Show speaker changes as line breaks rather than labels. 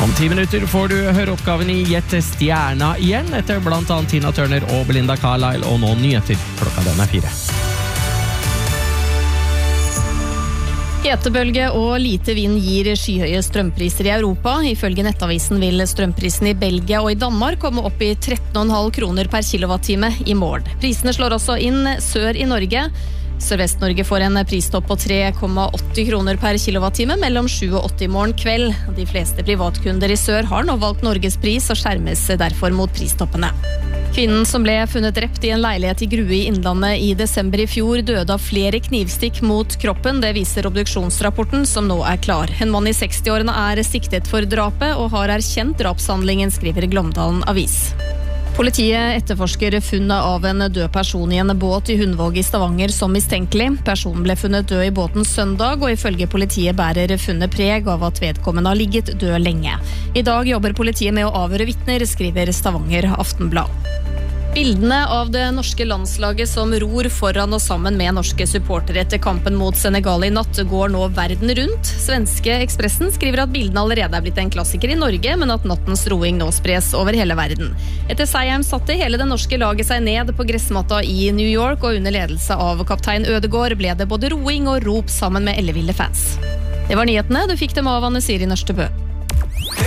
Om 10 minutter får du høre oppgaven i Gjett stjerna igjen, etter blant annet Tina Turner og Belinda Carlisle, og nå nyheter. Klokka den er 4.
Hetebølge og lite vind gir skyhøye strømpriser i Europa. Ifølge Nettavisen vil strømprisen i Belgia og i Danmark komme opp i 13,5 kroner per kilowattime i morgen. Prisene slår også inn sør i Norge. Sørvest-Norge får en pristopp på 3,80 kroner per kilowattime mellom 7 og 8 i morgen kveld. De fleste privatkunder i sør har nå valgt Norges pris og skjermes derfor mot pristoppene. Kvinnen som ble funnet drept i en leilighet i Grue i Innlandet i desember i fjor døde av flere knivstikk mot kroppen. Det viser obduksjonsrapporten som nå er klar. En mann i 60-årene er siktet for drapet og har erkjent drapshandlingen, skriver Glåmdalen Avis. Politiet etterforsker funnet av en død person i en båt i Hundvåg i Stavanger som mistenkelig. Personen ble funnet død i båten søndag, og ifølge politiet bærer funnet preg av at vedkommende har ligget død lenge. I dag jobber politiet med å avhøre vitner, skriver Stavanger Aftenblad. Bildene av det norske landslaget som ror foran og sammen med norske supportere etter kampen mot Senegal i natt går nå verden rundt. Svenske Expressen skriver at bildene allerede er blitt en klassiker i Norge, men at nattens roing nå spres over hele verden. Etter seieren satte hele det norske laget seg ned på gressmatta i New York, og under ledelse av kaptein Ødegaard ble det både roing og rop sammen med elleville fans. Det var nyhetene, du fikk dem av Anne Siri Nørstebø.